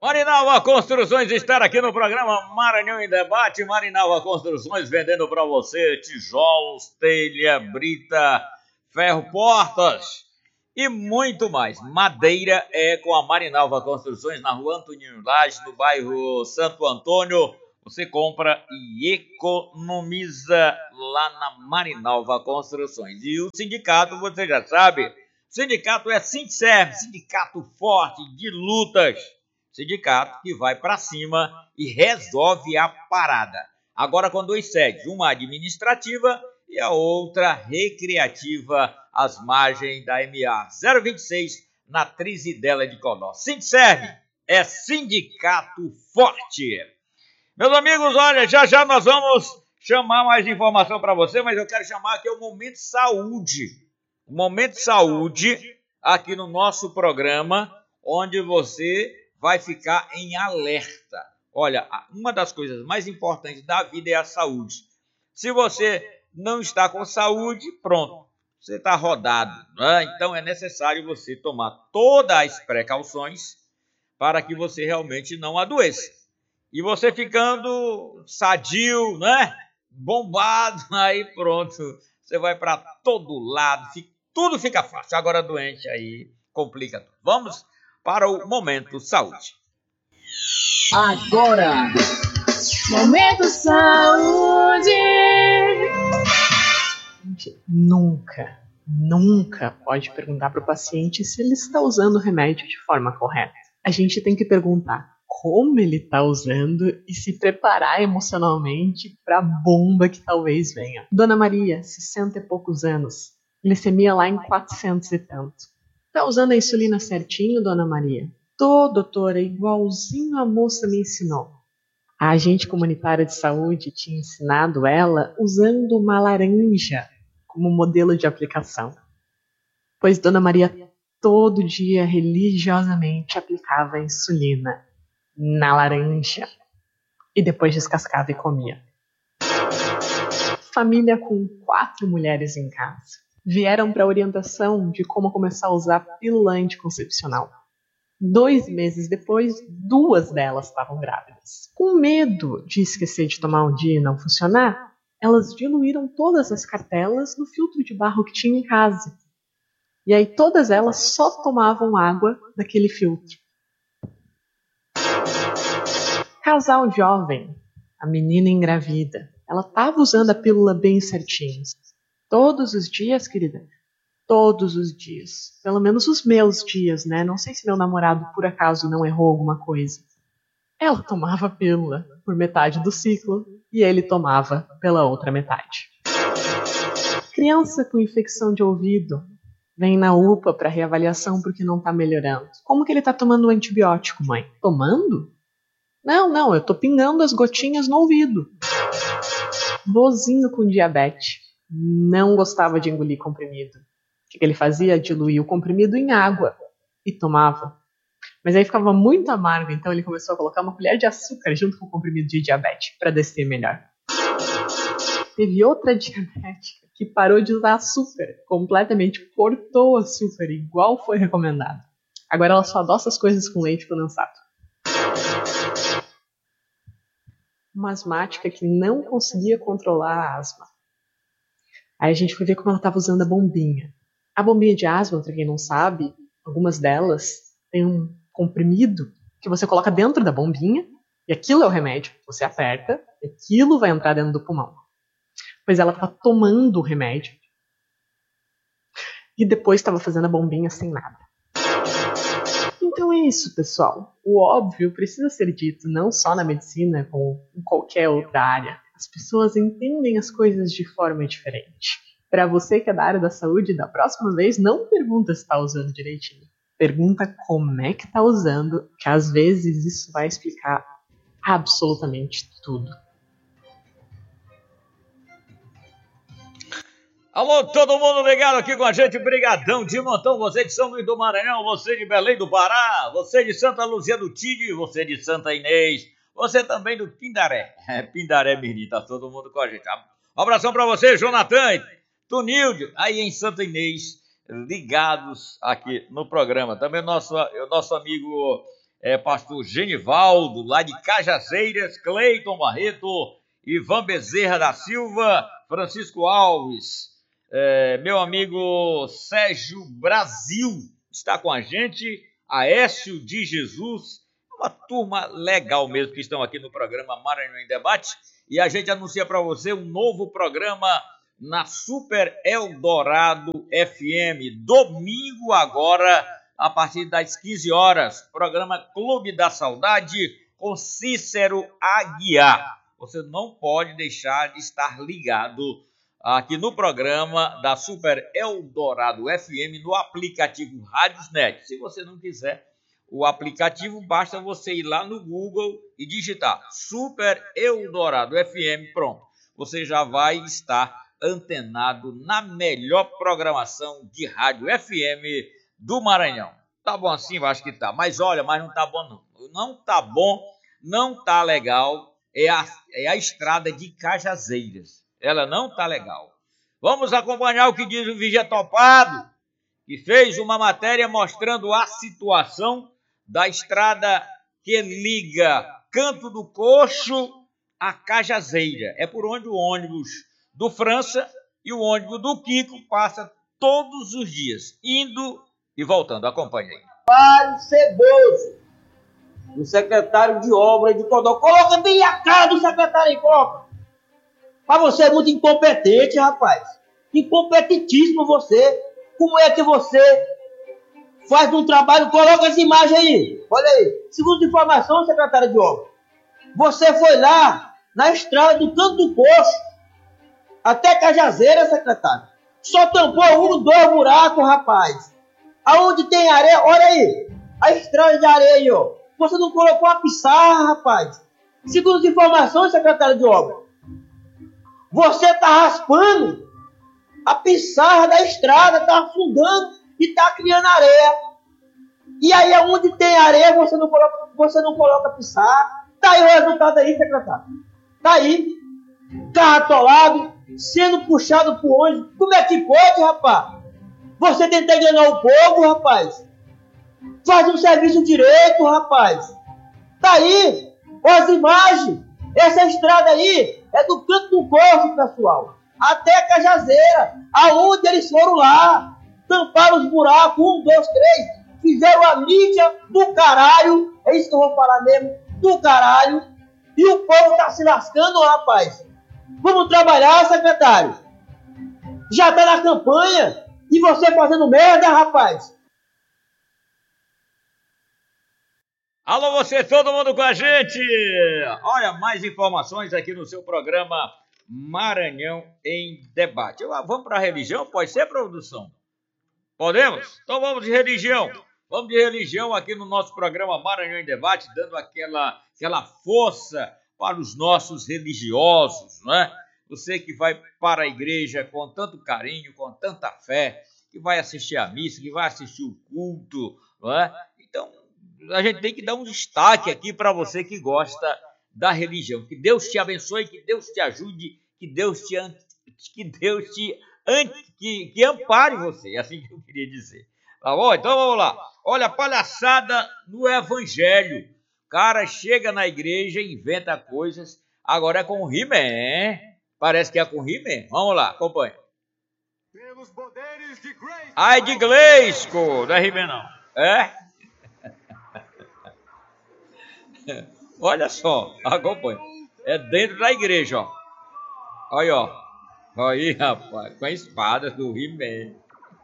Marinalva Construções está aqui no programa Maranhão em Debate. Marinalva Construções vendendo para você tijolos, telha, brita, ferro, portas e muito mais. Madeira é com a Marinalva Construções na rua Antoninho Lage, no bairro Santo Antônio. Você compra e economiza lá na Marinalva Construções. E o sindicato, você já sabe, o sindicato é Sindserv, sindicato forte de lutas. Sindicato que vai para cima e resolve a parada. Agora com duas sedes, uma administrativa e a outra recreativa, às margens da MA 026, na Trizidela de Codó. Sindserv é sindicato forte. Meus amigos, olha, já nós vamos chamar mais informação para você, mas eu quero chamar aqui o Momento Saúde. O Momento Saúde aqui no nosso programa, onde você vai ficar em alerta. Olha, uma das coisas mais importantes da vida é a saúde. Se você não está com saúde, pronto, você está rodado, né? Então é necessário você tomar todas as precauções para que você realmente não adoeça. E você ficando sadio, né? Bombado, aí pronto, você vai para todo lado, tudo fica fácil. Agora doente aí complica tudo. Vamos para o Momento Saúde. Agora, Momento Saúde. A gente nunca pode perguntar para o paciente se ele está usando o remédio de forma correta. A gente tem que perguntar como ele está usando e se preparar emocionalmente para a bomba que talvez venha. Dona Maria, 60 e poucos anos, glicemia lá em 400 e tanto. Tá usando a insulina certinho, Dona Maria? Tô, doutora, igualzinho a moça me ensinou. A agente comunitária de saúde tinha ensinado ela usando uma laranja como modelo de aplicação. Pois Dona Maria todo dia religiosamente aplicava a insulina na laranja e depois descascava e comia. Família com 4 mulheres em casa. Vieram para orientação de como começar a usar pílula anticoncepcional. 2 meses depois, 2 delas estavam grávidas. Com medo de esquecer de tomar um dia e não funcionar, elas diluíram todas as cartelas no filtro de barro que tinha em casa. E aí todas elas só tomavam água daquele filtro. Casal jovem, a menina engravida, ela estava usando a pílula bem certinho. Todos os dias, querida? Todos os dias. Pelo menos os meus dias, né? Não sei se meu namorado, por acaso, não errou alguma coisa. Ela tomava a pílula por metade do ciclo e ele tomava pela outra metade. Criança com infecção de ouvido vem na UPA para reavaliação porque não está melhorando. Como que ele está tomando o antibiótico, mãe? Tomando? Não, eu tô pingando as gotinhas no ouvido. Vozinho com diabetes. Não gostava de engolir comprimido. O que ele fazia? Diluía o comprimido em água e tomava. Mas aí ficava muito amargo, então ele começou a colocar uma colher de açúcar junto com o comprimido de diabetes para descer melhor. Teve outra diabética que parou de usar açúcar, completamente cortou o açúcar, igual foi recomendado. Agora ela só adoça as coisas com leite condensado. Uma asmática que não conseguia controlar a asma. Aí a gente foi ver como ela estava usando a bombinha. A bombinha de asma, para quem não sabe, algumas delas têm um comprimido que você coloca dentro da bombinha e aquilo é o remédio. Você aperta e aquilo vai entrar dentro do pulmão. Pois ela estava tomando o remédio e depois estava fazendo a bombinha sem nada. Então é isso, pessoal. O óbvio precisa ser dito não só na medicina, como em qualquer outra área. As pessoas entendem as coisas de forma diferente. Para você que é da área da saúde, da próxima vez, não pergunta se está usando direitinho. Pergunta como é que está usando, que às vezes isso vai explicar absolutamente tudo. Alô, todo mundo ligado aqui com a gente, brigadão de montão, você de São Luís do Maranhão, você de Belém do Pará, você de Santa Luzia do Tigre, você de Santa Inês, você também do Pindaré, Pindaré Mirim, tá todo mundo com a gente. Um abração pra você, Jonathan, Tunilde, aí em Santa Inês, ligados aqui no programa. Também o nosso amigo pastor Genivaldo, lá de Cajazeiras, Cleiton Barreto, Ivan Bezerra da Silva, Francisco Alves, meu amigo Sérgio Brasil está com a gente, Aécio de Jesus, uma turma legal mesmo que estão aqui no programa Maranhão em Debate, e a gente anuncia para você um novo programa na Super Eldorado FM, domingo agora, a partir das 15 horas, programa Clube da Saudade com Cícero Aguiar. Você não pode deixar de estar ligado aqui no programa da Super Eldorado FM no aplicativo Radiosnet. Se você não quiser o aplicativo, basta você ir lá no Google e digitar Super Eldorado FM, pronto. Você já vai estar antenado na melhor programação de rádio FM do Maranhão. Tá bom assim? Eu acho que tá. Mas olha, não tá bom não. Não tá bom, não tá legal. É a estrada de Cajazeiras. Ela não tá legal. Vamos acompanhar o que diz o Vigia Topado, que fez uma matéria mostrando a situação da estrada que liga Canto do Coxo a Cajazeira. É por onde o ônibus do França e o ônibus do Kiko passa todos os dias, indo e voltando. Acompanhe aí. Mário Ceboso, o secretário de obra de Codó. Coloca bem a cara do secretário aí, coloca. Mas você é muito incompetente, rapaz. Incompetentíssimo você. Como é que você faz um trabalho? Coloca essa imagem aí. Olha aí. Segundo informação, secretário de obra, você foi lá na estrada do Canto do Coxo até Cajazeira, secretário. Só tampou 2 buracos, rapaz. Aonde tem areia, olha aí. A estrada de areia aí, ó. Você não colocou a pissarra, rapaz. Segundo as informações, secretário de obra, você está raspando a pissarra da estrada, está afundando e está criando areia. E aí, aonde tem areia, você não coloca pissarra. Tá aí o resultado aí, secretário. Tá aí. Carro atolado, sendo puxado por ônibus. Como é que pode, rapaz? Você tenta enganar o povo, rapaz. Faz um serviço direito, rapaz. Tá aí, as imagens. Essa estrada aí é do Canto do Coxo, pessoal, até Cajazeira, aonde eles foram lá, tamparam os buracos, 1, 2, 3, fizeram a mídia do caralho, é isso que eu vou falar mesmo, do caralho, e o povo tá se lascando, rapaz. Vamos trabalhar, secretário. Já tá na campanha, e você fazendo merda, rapaz. Alô, você, todo mundo com a gente! Olha, mais informações aqui no seu programa Maranhão em Debate. Vamos para a religião? Pode ser, produção? Podemos? Então vamos de religião. Vamos de religião aqui no nosso programa Maranhão em Debate, dando aquela força para os nossos religiosos, não é? Você que vai para a igreja com tanto carinho, com tanta fé, que vai assistir a missa, que vai assistir o culto, não é? Então, a gente tem que dar um destaque aqui para você que gosta da religião. Que Deus te abençoe, que Deus te ajude, que Deus que ampare você. É assim que eu queria dizer. Tá bom? Então vamos lá. Olha, palhaçada no evangelho. O cara chega na igreja e inventa coisas. Agora é com o He-Man. Parece que é com o He-Man. Vamos lá, acompanha. Pelos poderes de Grayskull. Ai, de Grayskull. Não é He-Man, não. É? Olha só, acompanha. É dentro da igreja, ó. Olha, ó. Aí, rapaz, com a espada do He-Man.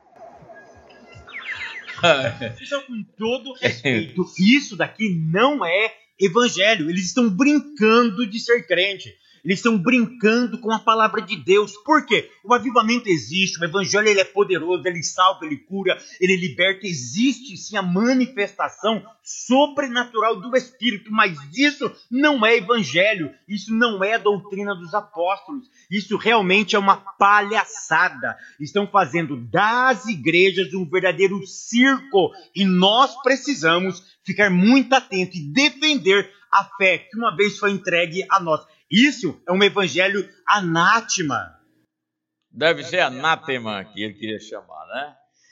Então, com todo respeito, isso daqui não é evangelho. Eles estão brincando de ser crente. Eles estão brincando com a palavra de Deus. Por quê? O avivamento existe, o evangelho ele é poderoso, ele salva, ele cura, ele liberta. Existe sim a manifestação sobrenatural do Espírito, mas isso não é evangelho, isso não é a doutrina dos apóstolos. Isso realmente é uma palhaçada. Estão fazendo das igrejas um verdadeiro circo e nós precisamos ficar muito atentos e defender a fé que uma vez foi entregue a nós. Isso é um evangelho anátema. Deve ser anátema que ele queria chamar, né?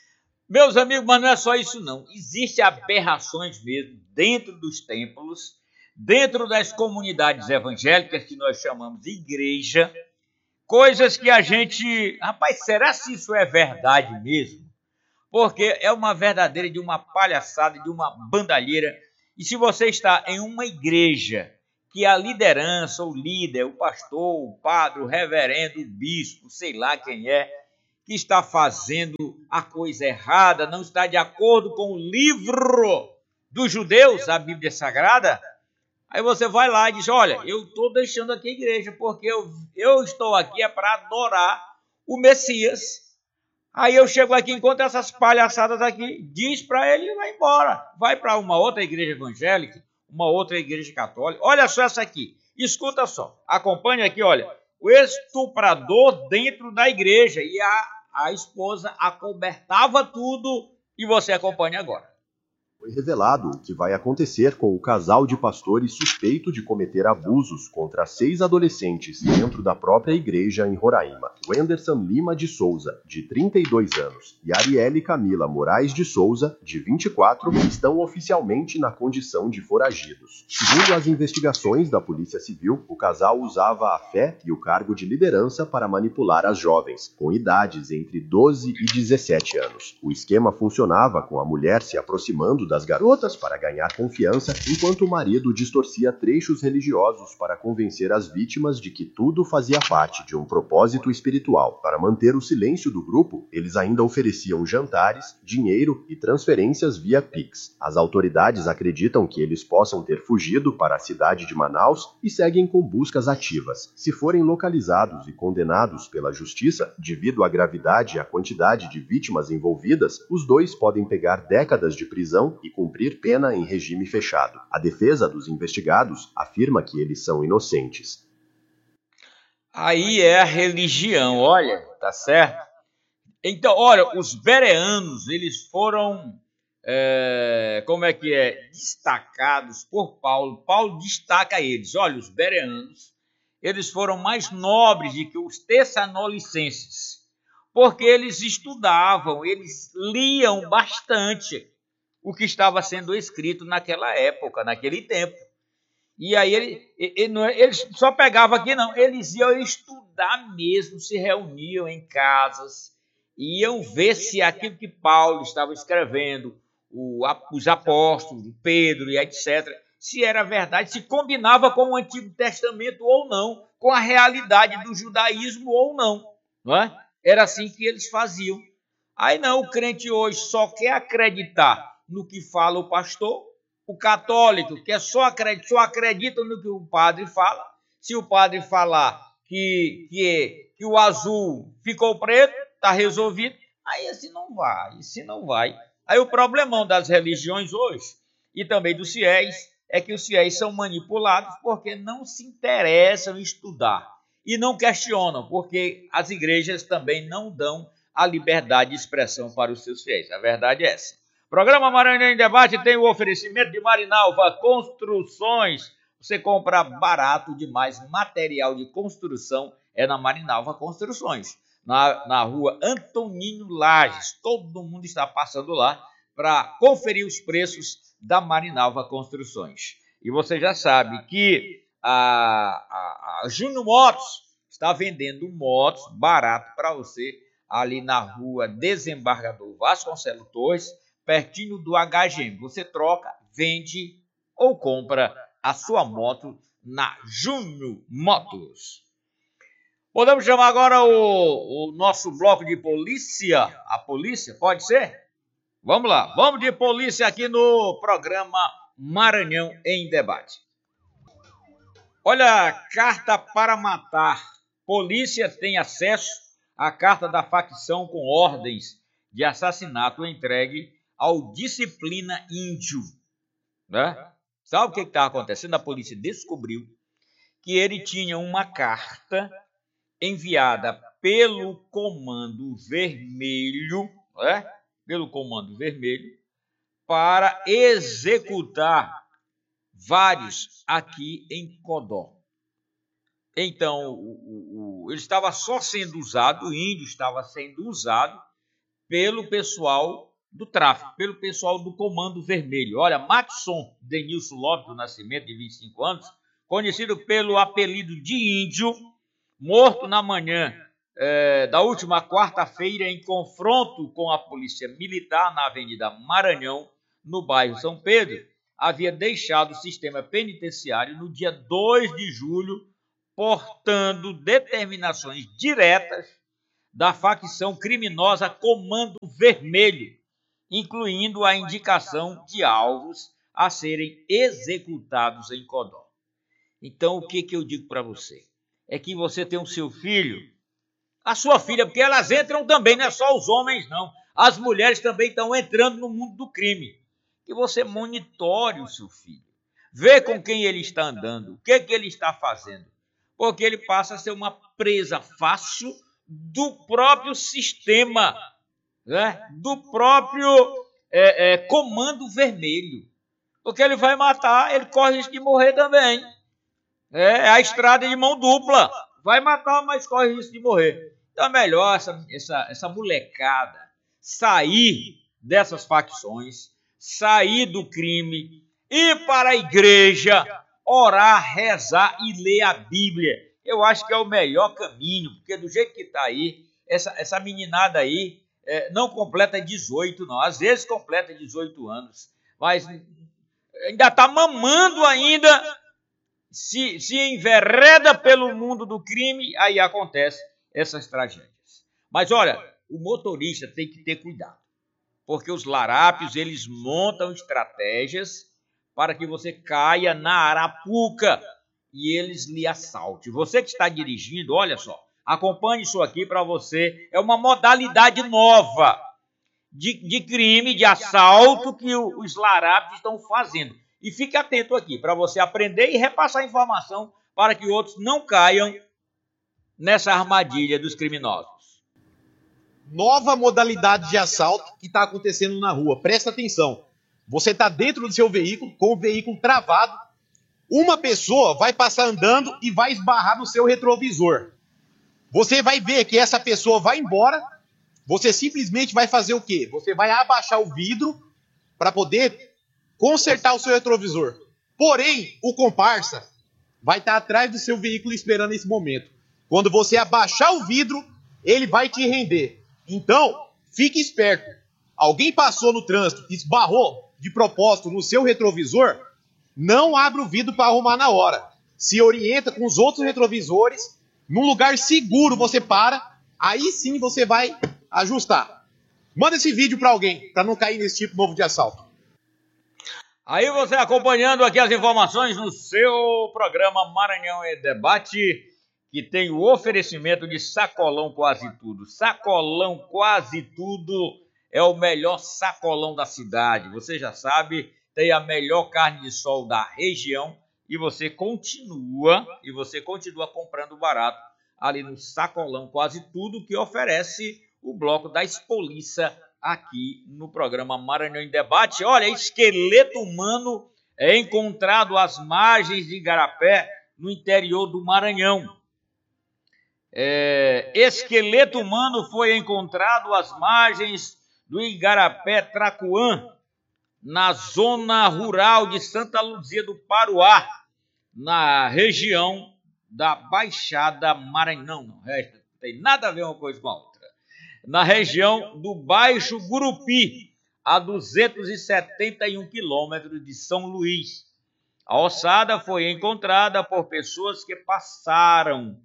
Meus amigos, mas não é só isso não. Existem aberrações mesmo dentro dos templos, dentro das comunidades evangélicas que nós chamamos de igreja, coisas que a gente... Rapaz, será se isso é verdade mesmo? Porque é uma verdadeira de uma palhaçada, de uma bandalheira. E se você está em uma igreja que a liderança, o líder, o pastor, o padre, o reverendo, o bispo, sei lá quem é, que está fazendo a coisa errada, não está de acordo com o livro dos judeus, a Bíblia Sagrada, aí você vai lá e diz, olha, eu estou deixando aqui a igreja porque eu estou aqui é para adorar o Messias. Aí eu chego aqui, encontro essas palhaçadas aqui, diz para ele e vai embora. Vai para uma outra igreja evangélica, uma outra igreja católica. Olha só essa aqui, escuta só, acompanha aqui, olha. O estuprador dentro da igreja e a esposa acobertava tudo e você acompanha agora. Foi revelado o que vai acontecer com o casal de pastores suspeito de cometer abusos contra 6 adolescentes dentro da própria igreja em Roraima. Wenderson Lima de Souza, de 32 anos, e Arielle Camila Moraes de Souza, de 24, estão oficialmente na condição de foragidos. Segundo as investigações da Polícia Civil, o casal usava a fé e o cargo de liderança para manipular as jovens, com idades entre 12 e 17 anos. O esquema funcionava com a mulher se aproximando das garotas para ganhar confiança, enquanto o marido distorcia trechos religiosos para convencer as vítimas de que tudo fazia parte de um propósito espiritual. Para manter o silêncio do grupo, eles ainda ofereciam jantares, dinheiro e transferências via Pix. As autoridades acreditam que eles possam ter fugido para a cidade de Manaus e seguem com buscas ativas. Se forem localizados e condenados pela justiça, devido à gravidade e à quantidade de vítimas envolvidas, os dois podem pegar décadas de prisão e cumprir pena em regime fechado. A defesa dos investigados afirma que eles são inocentes. Aí é a religião, olha, tá certo? Então, olha, os bereanos, eles foram, destacados por Paulo. Paulo destaca eles. Olha, os bereanos, eles foram mais nobres do que os tessalonicenses, porque eles estudavam, eles liam bastante o que estava sendo escrito naquela época, naquele tempo. E aí eles só pegavam aqui, não, eles iam estudar mesmo, se reuniam em casas, iam ver se aquilo que Paulo estava escrevendo, os apóstolos, Pedro e etc., se era verdade, se combinava com o Antigo Testamento ou não, com a realidade do judaísmo ou não é? Era assim que eles faziam. Aí não, o crente hoje só quer acreditar no que fala o pastor, o católico que só acredita no que o padre fala. Se o padre falar que o azul ficou preto, está resolvido, aí esse não vai. Aí o problemão das religiões hoje, e também dos fiéis, é que os fiéis são manipulados porque não se interessam em estudar e não questionam, porque as igrejas também não dão a liberdade de expressão para os seus fiéis. A verdade é essa. Programa Maranhão em Debate tem o oferecimento de Marinalva Construções. Você compra barato demais, material de construção é na Marinalva Construções. Na rua Antoninho Lages. Todo mundo está passando lá para conferir os preços da Marinalva Construções. E você já sabe que a Júnior Motos está vendendo motos barato para você ali na rua Desembargador Vasconcelos Torres, pertinho do HGM. Você troca, vende ou compra a sua moto na Júnior Motos. Podemos chamar agora o nosso bloco de polícia? A polícia, pode ser? Vamos lá, vamos de polícia aqui no programa Maranhão em Debate. Olha, carta para matar. Polícia tem acesso à carta da facção com ordens de assassinato entregue ao Disciplina Índio, né? Sabe o que estava acontecendo? A polícia descobriu que ele tinha uma carta enviada pelo Comando Vermelho, né? Pelo Comando Vermelho, para executar vários aqui em Codó. Então, ele estava só sendo usado, o índio estava sendo usado pelo pessoal do tráfico pelo pessoal do Comando Vermelho. Olha, Maxson Denilson Lopes do Nascimento, de 25 anos, conhecido pelo apelido de Índio, morto na manhã da última quarta-feira em confronto com a polícia militar na Avenida Maranhão, no bairro São Pedro, havia deixado o sistema penitenciário no dia 2 de julho, portando determinações diretas da facção criminosa Comando Vermelho, incluindo a indicação de alvos a serem executados em Codó. Então, o que eu digo para você? É que você tem o seu filho, a sua filha, porque elas entram também, não é só os homens, não. As mulheres também estão entrando no mundo do crime. Que você monitore o seu filho. Vê com quem ele está andando, o que ele está fazendo. Porque ele passa a ser uma presa fácil do próprio sistema, né? Do próprio Comando Vermelho. Porque ele vai matar, ele corre risco de morrer também. É a estrada de mão dupla. Vai matar, mas corre risco de morrer. Então é melhor essa molecada sair dessas facções, sair do crime, ir para a igreja, orar, rezar e ler a Bíblia. Eu acho que é o melhor caminho, porque do jeito que está aí, essa meninada aí não completa 18, não. Às vezes completa 18 anos, mas ainda está mamando ainda. Se envereda pelo mundo do crime, aí acontece essas tragédias. Mas olha, o motorista tem que ter cuidado, porque os larápios, eles montam estratégias para que você caia na arapuca e eles lhe assaltem. Você que está dirigindo, olha só, acompanhe isso aqui para você. É uma modalidade nova de crime, de assalto que os larápios estão fazendo. E fique atento aqui para você aprender e repassar a informação para que outros não caiam nessa armadilha dos criminosos. Nova modalidade de assalto que está acontecendo na rua. Presta atenção. Você está dentro do seu veículo, com o veículo travado. Uma pessoa vai passar andando e vai esbarrar no seu retrovisor. Você vai ver que essa pessoa vai embora. Você simplesmente vai fazer o quê? Você vai abaixar o vidro para poder consertar o seu retrovisor. Porém, o comparsa vai estar atrás do seu veículo esperando esse momento. Quando você abaixar o vidro, ele vai te render. Então, fique esperto. Alguém passou no trânsito, esbarrou de propósito no seu retrovisor, não abre o vidro para arrumar na hora. Se orienta com os outros retrovisores, num lugar seguro você para, aí sim você vai ajustar. Manda esse vídeo para alguém, para não cair nesse tipo novo de assalto. Aí você acompanhando aqui as informações no seu programa Maranhão em Debate, que tem o oferecimento de Sacolão Quase Tudo. Sacolão Quase Tudo é o melhor sacolão da cidade. Você já sabe, tem a melhor carne de sol da região e você continua comprando barato ali no Sacolão Quase Tudo, que oferece o bloco da Espoliça aqui no programa Maranhão em Debate. Olha, esqueleto humano é encontrado às margens de Igarapé, no interior do Maranhão. Esqueleto humano foi encontrado às margens do Igarapé Tracuã, na zona rural de Santa Luzia do Paruá, na região da Baixada Maranhão. Não tem nada a ver uma coisa com a outra. Na região do Baixo Gurupi, a 271 quilômetros de São Luís. A ossada foi encontrada por pessoas que passavam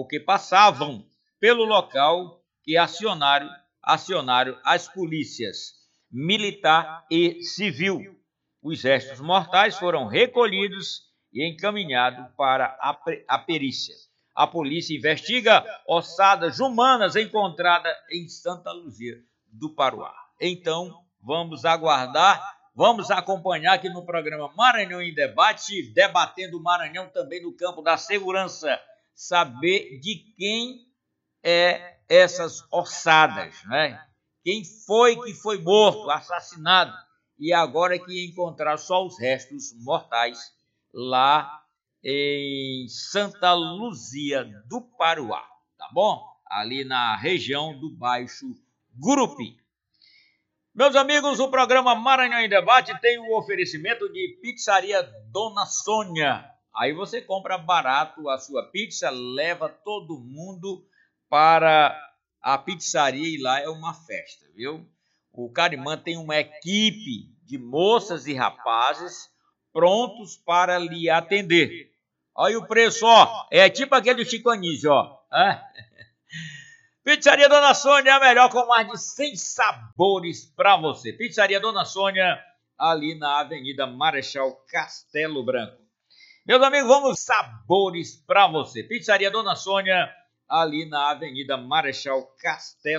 pelo local, que acionaram as polícias militar e civil. Os restos mortais foram recolhidos e encaminhados para a perícia. A polícia investiga ossadas humanas encontradas em Santa Luzia do Paruá. Então, vamos aguardar, vamos acompanhar aqui no programa Maranhão em Debate, debatendo o Maranhão também no campo da segurança, saber de quem é essas ossadas, né? Quem foi que foi morto, assassinado, e agora é que encontrar só os restos mortais lá em Santa Luzia do Paruá, tá bom? Ali na região do Baixo Gurupi. Meus amigos, o programa Maranhão em Debate tem o oferecimento de Pizzaria Dona Sônia. Aí você compra barato a sua pizza, leva todo mundo para a pizzaria e lá é uma festa, viu? O Carimã tem uma equipe de moças e rapazes prontos para lhe atender. Olha o preço, ó. É tipo aquele do Chico Anísio, ó. Pizzaria Dona Sônia é a melhor, com mais de 100 sabores para você. Pizzaria Dona Sônia, ali na Avenida Marechal Castelo Branco. Meus amigos, vamos sabores para você. Pizzaria Dona Sônia, ali na Avenida Marechal Castelo